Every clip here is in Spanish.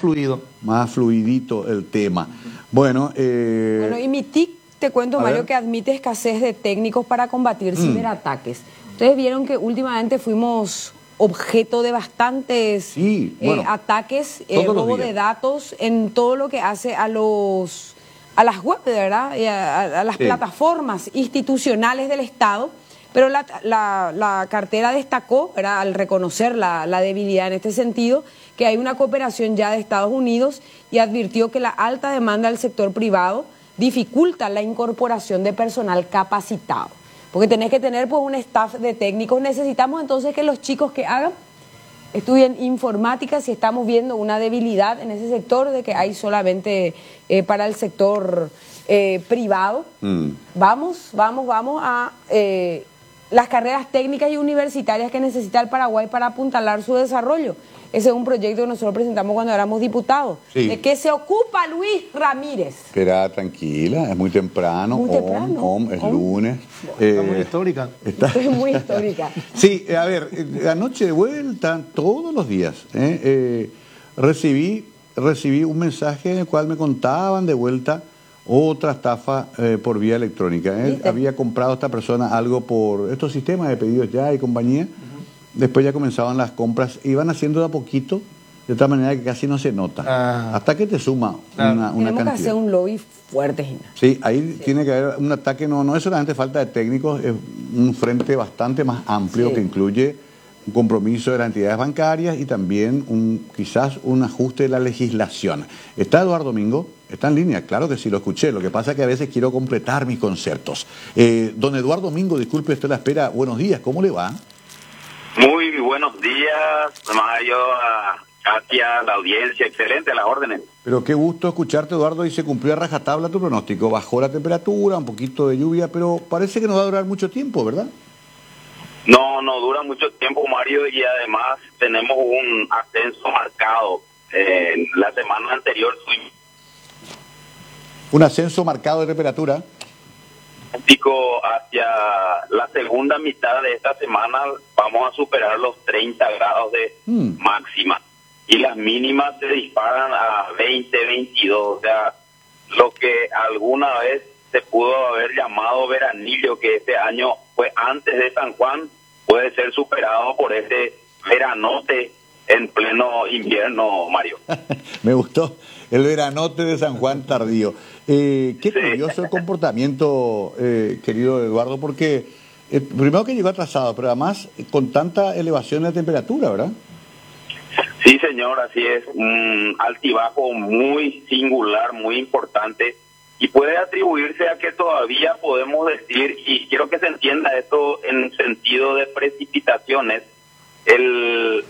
fluido. Más fluidito el tema. Bueno, Bueno, y mi TIC, te cuento, Mario, que admite escasez de técnicos para combatir ciberataques. Ustedes vieron que últimamente fuimos objeto de bastantes ataques, robo de datos en todo lo que hace a las web, ¿verdad? Y a las plataformas institucionales del Estado. Pero la cartera destacó, ¿verdad?, al reconocer la debilidad en este sentido, que hay una cooperación ya de Estados Unidos, y advirtió que la alta demanda del sector privado dificulta la incorporación de personal capacitado. Porque tenés que tener pues un staff de técnicos. Necesitamos entonces que los chicos que estudien informática, si estamos viendo una debilidad en ese sector, de que hay solamente para el sector privado. Vamos a las carreras técnicas y universitarias que necesita el Paraguay para apuntalar su desarrollo. Ese es un proyecto que nosotros presentamos cuando éramos diputados. Sí. ¿De qué se ocupa Luis Ramírez? Espera, tranquila, es muy temprano. Muy temprano. Es lunes. Está muy histórica. Estoy muy histórica. Sí, a ver, anoche de vuelta, todos los días, recibí un mensaje en el cual me contaban de vuelta otra estafa por vía electrónica. Había comprado esta persona algo por estos sistemas de pedidos ya y compañía. Después ya comenzaban las compras, iban haciendo de a poquito, de tal manera que casi no se nota. Hasta que te suma una cantidad. Tenemos que hacer un lobby fuerte, Gina. Sí, ahí tiene que haber un ataque, no es solamente falta de técnicos, es un frente bastante más amplio que incluye un compromiso de las entidades bancarias y también quizás un ajuste de la legislación. ¿Está Eduardo Mingo? ¿Está en línea? Claro que sí, lo escuché. Lo que pasa es que a veces quiero completar mis conceptos. Don Eduardo Mingo, disculpe usted la espera. Buenos días, ¿cómo le va? Muy buenos días, Mario, Katia, la audiencia, excelente, las órdenes. Pero qué gusto escucharte, Eduardo, y se cumplió a rajatabla tu pronóstico. Bajó la temperatura, un poquito de lluvia, pero parece que no va a durar mucho tiempo, ¿verdad? No dura mucho tiempo, Mario, y además tenemos un ascenso marcado. La semana anterior un ascenso marcado de temperatura. Hacia la segunda mitad de esta semana vamos a superar los 30 grados de máxima y las mínimas se disparan a 20, 22, o sea, lo que alguna vez se pudo haber llamado veranillo, que este año fue antes de San Juan, puede ser superado por ese veranote en pleno invierno, Mario. Me gustó el veranote de San Juan tardío. Qué curioso el comportamiento, querido Eduardo, porque primero que llegó atrasado, pero además con tanta elevación de la temperatura, ¿verdad? Sí, señor, así es. Un altibajo muy singular, muy importante, y puede atribuirse a que todavía podemos decir, y quiero que se entienda esto en sentido de precipitaciones, el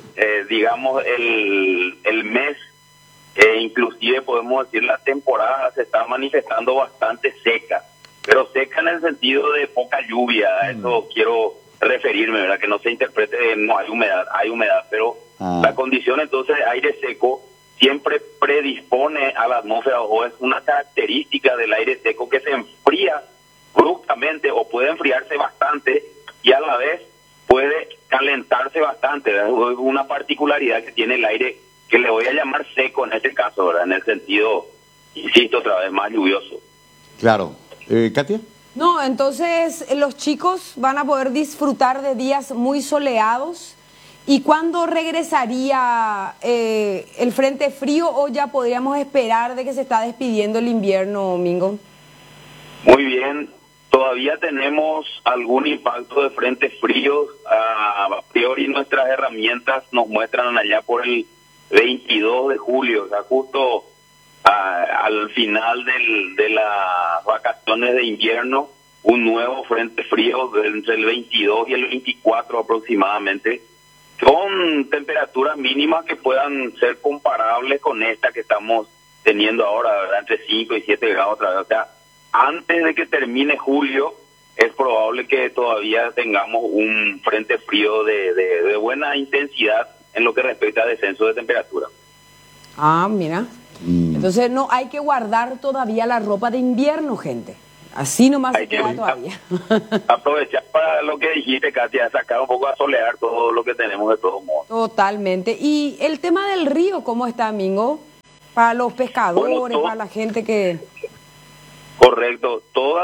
mes, inclusive podemos decir la temporada se está manifestando bastante seca, pero seca en el sentido de poca lluvia. A eso quiero referirme, ¿verdad? Que no se interprete, no hay humedad, pero la condición entonces de aire seco siempre predispone a la atmósfera, o es una característica del aire seco que se enfría bruscamente o puede enfriarse bastante y a la vez puede calentarse bastante, ¿verdad? Es una particularidad que tiene el aire que le voy a llamar seco en este caso, ¿verdad? En el sentido, insisto otra vez, más lluvioso. Claro. ¿Katia? No, entonces los chicos van a poder disfrutar de días muy soleados. ¿Y cuándo regresaría el frente frío, o ya podríamos esperar de que se está despidiendo el invierno, Mingo? Muy bien. Todavía tenemos algún impacto de frentes fríos. A priori nuestras herramientas nos muestran allá por el 22 de julio, o sea, justo al final de las vacaciones de invierno, un nuevo frente frío entre el 22 y el 24 aproximadamente, con temperaturas mínimas que puedan ser comparables con esta que estamos teniendo ahora, ¿verdad? Entre 5 y 7 grados otra vez. O sea, antes de que termine julio, es probable que todavía tengamos un frente frío de buena intensidad en lo que respecta al descenso de temperatura. Ah, mira. Entonces no hay que guardar todavía la ropa de invierno, gente. Así nomás se queda todavía. Aprovechar para lo que dijiste, Katia, sacar un poco a solear todo lo que tenemos de todos modos. Totalmente. ¿Y el tema del río cómo está, Mingo? Para los pescadores, para la gente que... Correcto.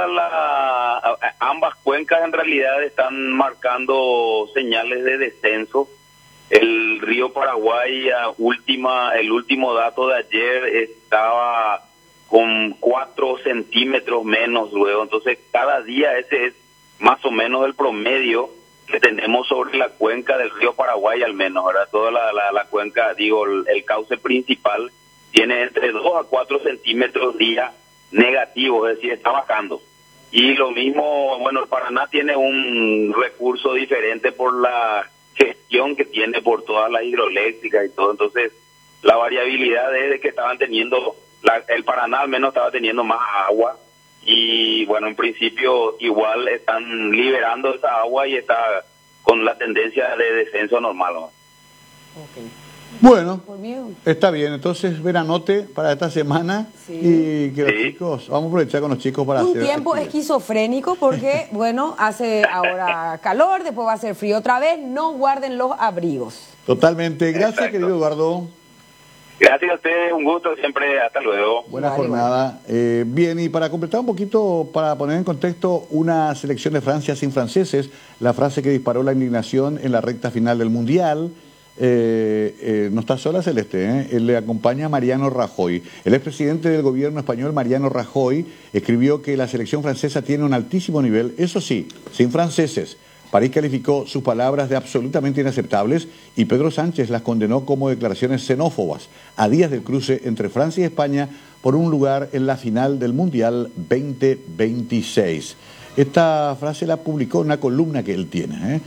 Ambas cuencas en realidad están marcando señales de descenso. El río Paraguay, el último dato de ayer, estaba con 4 centímetros menos luego. Entonces, cada día ese es más o menos el promedio que tenemos sobre la cuenca del río Paraguay, al menos, ¿verdad? Toda la cuenca, el cauce principal tiene entre 2 a 4 centímetros día negativo, es decir, está bajando. Y lo mismo, bueno, el Paraná tiene un recurso diferente por la gestión que tiene por todas las hidroeléctricas y todo. Entonces, la variabilidad es de que estaban teniendo, el Paraná al menos estaba teniendo más agua. Y bueno, en principio igual están liberando esa agua y está con la tendencia de descenso normal, ¿no? Okay. Bueno, está bien, entonces veranote para esta semana. Sí. Y que los chicos, vamos a aprovechar con los chicos para hacer un tiempo esquizofrénico porque, bueno, hace ahora calor, después va a hacer frío otra vez, no guarden los abrigos. Totalmente, gracias. Exacto. Querido Eduardo. Gracias a ustedes, un gusto siempre, hasta luego. Buena jornada. Bien, y para completar un poquito, para poner en contexto una selección de Francia sin franceses, la frase que disparó la indignación en la recta final del Mundial. No está sola Celeste, le acompaña Mariano Rajoy. El expresidente del gobierno español, Mariano Rajoy, escribió que la selección francesa tiene un altísimo nivel, eso sí, sin franceses. París calificó sus palabras de absolutamente inaceptables y Pedro Sánchez las condenó como declaraciones xenófobas a días del cruce entre Francia y España por un lugar en la final del Mundial 2026. Esta frase la publicó en una columna que él tiene.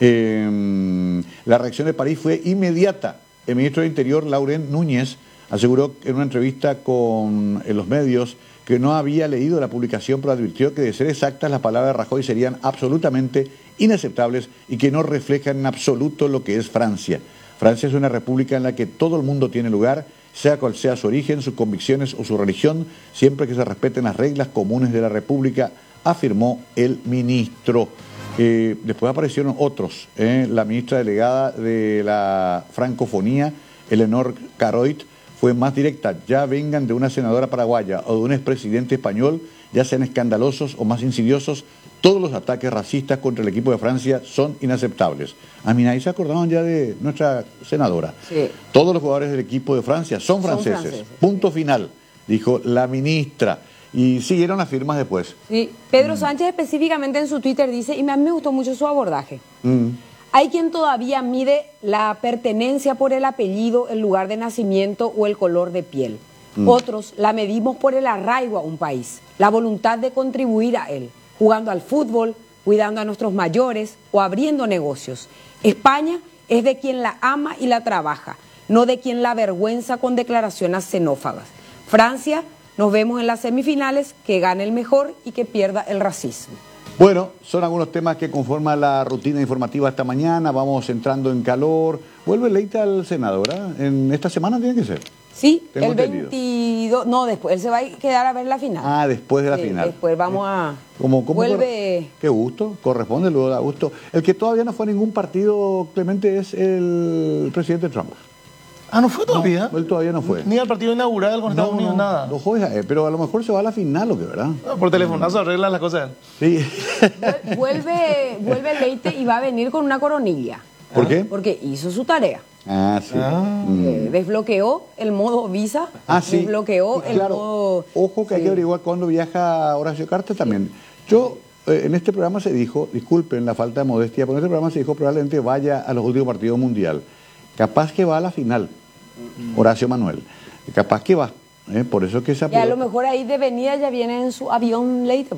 La reacción de París fue inmediata. El ministro de Interior, Laurent Núñez, aseguró en una entrevista con los medios que no había leído la publicación, pero advirtió que, de ser exactas, las palabras de Rajoy serían absolutamente inaceptables y que no reflejan en absoluto lo que es Francia. Francia es una república en la que todo el mundo tiene lugar, sea cual sea su origen, sus convicciones o su religión, siempre que se respeten las reglas comunes de la república, afirmó el ministro. Después aparecieron otros, la ministra delegada de la francofonía, Eleonor Caroit, fue más directa: ya vengan de una senadora paraguaya o de un expresidente español, ya sean escandalosos o más insidiosos, todos los ataques racistas contra el equipo de Francia son inaceptables. Ahí se acordaron ya de nuestra senadora. Sí. Todos los jugadores del equipo de Francia son franceses. Punto final, dijo la ministra. Y siguieron las firmas después. Sí, Pedro Sánchez específicamente en su Twitter dice, y a mí me gustó mucho su abordaje, hay quien todavía mide la pertenencia por el apellido, el lugar de nacimiento o el color de piel. Otros la medimos por el arraigo a un país, la voluntad de contribuir a él, jugando al fútbol, cuidando a nuestros mayores o abriendo negocios. España es de quien la ama y la trabaja, no de quien la avergüenza con declaraciones xenófobas. Francia, nos vemos en las semifinales, que gane el mejor y que pierda el racismo. Bueno, son algunos temas que conforman la rutina informativa esta mañana. Vamos entrando en calor. Vuelve Leite al Senado, ¿verdad? ¿En esta semana tiene que ser? Sí, el 22, no, después, él se va a quedar a ver la final. Ah, después de la final. Después vamos a... ¿Cómo vuelve... Qué gusto, corresponde, luego da gusto. El que todavía no fue a ningún partido, Clemente, es el presidente Trump. Ah, ¿no fue todavía? No, él todavía no fue. Ni al partido inaugural con Estados Unidos, nada. No juega, pero a lo mejor se va a la final, ¿o qué, verdad? No, por telefonazo arreglan las cosas. Sí. Vuelve Leite y va a venir con una coronilla. ¿Por qué? Porque hizo su tarea. Ah, sí. Desbloqueó el modo visa. Ah, sí. Desbloqueó el modo... Ojo que hay que averiguar cuándo viaja Horacio Cartes también. Yo, en este programa se dijo, disculpen la falta de modestia, pero en este programa se dijo probablemente vaya a los últimos partidos mundial. Capaz que va a la final, Horacio Manuel. Capaz que va. Por eso que se y a lo mejor ahí de venida ya viene en su avión Leite.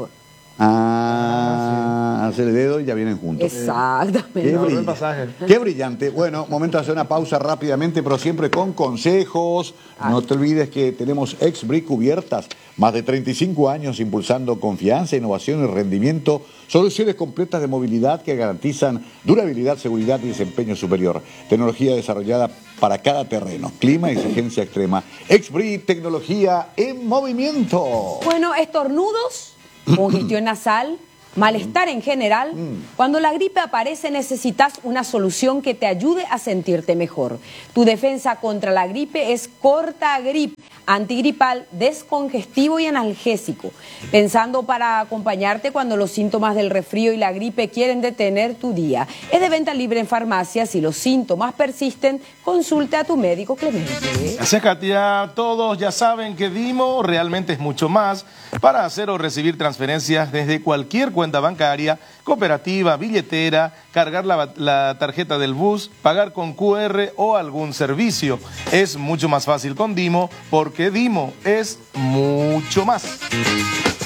Hace el dedo y ya vienen juntos. Exactamente. Qué brillante. Bueno, momento de hacer una pausa rápidamente, pero siempre con consejos. No te olvides que tenemos Exbrick Cubiertas, más de 35 años impulsando confianza, innovación y rendimiento, soluciones completas de movilidad que garantizan durabilidad, seguridad y desempeño superior. Tecnología desarrollada para cada terreno, clima y exigencia extrema. Exbrick, tecnología en movimiento. Bueno, estornudos, congestión nasal, malestar en general. Cuando la gripe aparece necesitas una solución que te ayude a sentirte mejor. Tu defensa contra la gripe es Cortagrip. antigripal, descongestivo y analgésico, pensando para acompañarte cuando los síntomas del resfrío y la gripe quieren detener tu día. Es de venta libre en farmacias. Si los síntomas persisten, consulta a tu médico Clemente. Gracias, Katia. Todos ya saben que Dimo realmente es mucho más. Para hacer o recibir transferencias desde cualquier cuenta bancaria, cooperativa, billetera, cargar la tarjeta del bus, pagar con QR o algún servicio. Es mucho más fácil con Dimo porque Dimo es mucho más.